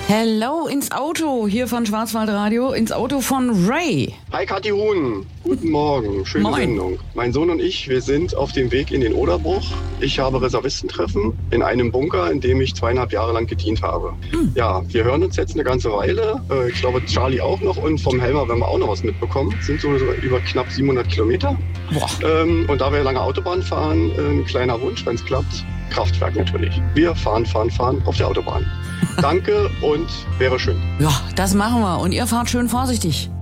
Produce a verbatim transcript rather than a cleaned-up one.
Hello ins Auto, hier von Schwarzwaldradio, ins Auto von Ray. Hi Kathi Huhn, guten Morgen, schöne Moin. Sendung. Mein Sohn und ich, wir sind auf dem Weg in den Oderbruch. Ich habe Reservistentreffen in einem Bunker, in dem ich zweieinhalb Jahre lang gedient habe. Hm. Ja, wir hören uns jetzt eine ganze Weile. Ich glaube Charlie auch noch und vom Helmer werden wir auch noch was mitbekommen. Sind so über knapp siebenhundert Kilometer. Boah. Ähm, und da wir lange Autobahn fahren, ein kleiner Wunsch, wenn es klappt, Kraftwerk natürlich. Wir fahren, fahren, fahren auf der Autobahn. Danke und wäre schön. Ja, das machen wir und ihr fahrt schön vorsichtig.